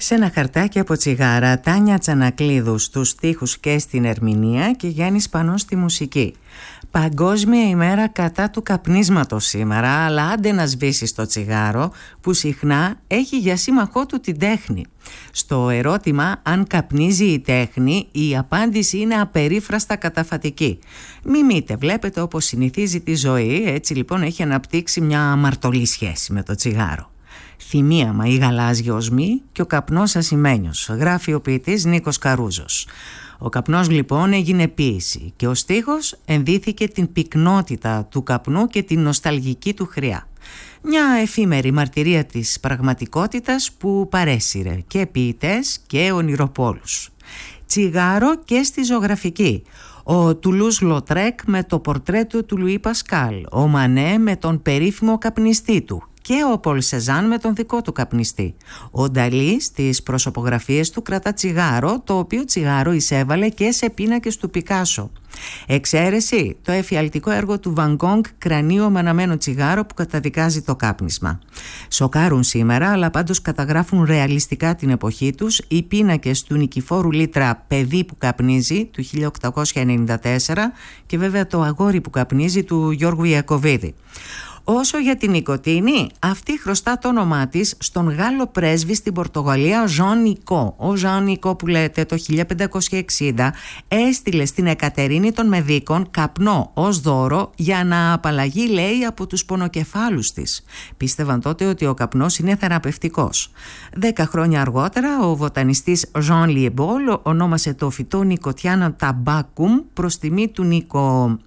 Σε ένα χαρτάκι από τσιγάρα, Τάνια Τσανακλείδου στους στίχους και στην ερμηνεία και Γιάννης Πανός στη μουσική. Παγκόσμια ημέρα κατά του καπνίσματος σήμερα, αλλά άντε να σβήσεις το τσιγάρο που συχνά έχει για σύμμαχό του την τέχνη. Στο ερώτημα αν καπνίζει η τέχνη, η απάντηση είναι απερίφραστα καταφατική. Μιμείτε, βλέπετε όπως συνηθίζει τη ζωή, έτσι λοιπόν έχει αναπτύξει μια αμαρτωλή σχέση με το τσιγάρο. Θυμίαμα η γαλάζια οσμή και ο καπνός ασημένιος, γράφει ο ποιητής Νίκος Καρούζος. Ο καπνός λοιπόν έγινε ποίηση και ο στίχος ενδύθηκε την πυκνότητα του καπνού και την νοσταλγική του χρειά. Μια εφήμερη μαρτυρία της πραγματικότητας που παρέσυρε και ποιητές και ονειροπόλους. Τσιγάρο και στη ζωγραφική. Ο Τουλούς Λοτρέκ με το πορτρέτο του Λουί Πασκάλ, ο Μανέ με τον περίφημο καπνιστή του και ο Πολ Σεζάν με τον δικό του καπνιστή. Ο Νταλή στις προσωπογραφίες του κρατά τσιγάρο, το οποίο τσιγάρο εισέβαλε και σε πίνακες του Πικάσο. Εξαίρεση, το εφιαλτικό έργο του Βαν Γκόγκ, κρανίο με αναμένο τσιγάρο που καταδικάζει το κάπνισμα. Σοκάρουν σήμερα, αλλά πάντως καταγράφουν ρεαλιστικά την εποχή τους οι πίνακες του Νικηφόρου Λίτρα «Παιδί που καπνίζει» του 1894 και βέβαια το «Αγόρι που καπνίζει» του Γιώργου Ιακωβίδη. Όσο για την νοικοτήνη, αυτή χρωστά το όνομά της στον Γάλλο πρέσβη στην Πορτογαλία Ζαν Νικό. Ο Ζαν Νικό που λέτε το 1560 έστειλε στην Εκατερίνη των Μεδίκων καπνό ως δώρο για να απαλλαγεί, λέει, από τους πονοκεφάλους της. Πίστευαν τότε ότι ο καπνός είναι θεραπευτικός. 10 χρόνια αργότερα ο βοτανιστής Jean Liebol ονόμασε το φυτό Nicotiana tabacum προς τιμή του Νίκο.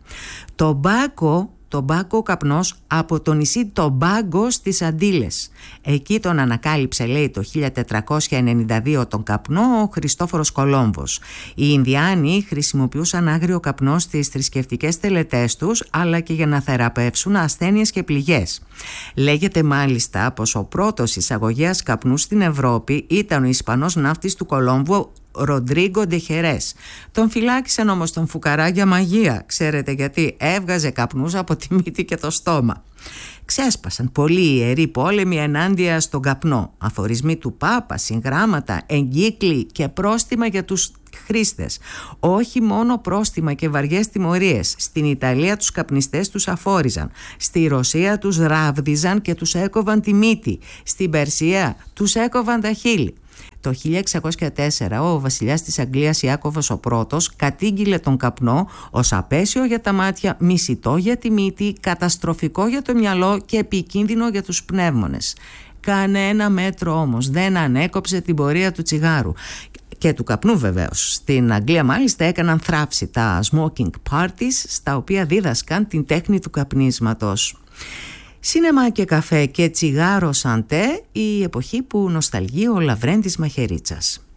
Τομπάκο καπνός από το νησί Τομπάγκο στις Αντίλες. Εκεί τον ανακάλυψε, λέει, το 1492 τον καπνό ο Χριστόφορος Κολόμβος. Οι Ινδιάνοι χρησιμοποιούσαν άγριο καπνό στις θρησκευτικές τελετές τους, αλλά και για να θεραπεύσουν ασθένειες και πληγές. Λέγεται μάλιστα πως ο πρώτος εισαγωγέας καπνού στην Ευρώπη ήταν ο Ισπανός ναύτης του Κολόμβου, Ροντρίγκο Ντεχερές. Τον φυλάκισαν όμως τον φουκαρά για μαγεία. Ξέρετε γιατί? Έβγαζε καπνούς από τη μύτη και το στόμα. Ξέσπασαν πολλοί ιεροί πόλεμοι ενάντια στον καπνό. Αφορισμοί του Πάπα, συγγράμματα, εγκύκλοι και πρόστιμα για τους χρήστες. Όχι μόνο πρόστιμα και βαριές τιμωρίες. Στην Ιταλία τους καπνιστές τους αφόριζαν. Στη Ρωσία τους ράβδιζαν και τους έκοβαν τη μύτη. Στην Περσία τους έκοβαν τα χείλη. Το 1604 ο βασιλιάς της Αγγλίας Ιάκωβος ο πρώτος κατήγγειλε τον καπνό ως απέσιο για τα μάτια, μισητό για τη μύτη, καταστροφικό για το μυαλό και επικίνδυνο για τους πνεύμονες. Κανένα μέτρο όμως δεν ανέκοψε την πορεία του τσιγάρου και του καπνού βεβαίως. Στην Αγγλία μάλιστα έκαναν θράψη τα smoking parties, στα οποία δίδασκαν την τέχνη του καπνίσματος. Σίνεμα και καφέ και τσιγάρο σαντέ, η εποχή που νοσταλγεί ο Λαβρέντης Μαχαιρίτσας.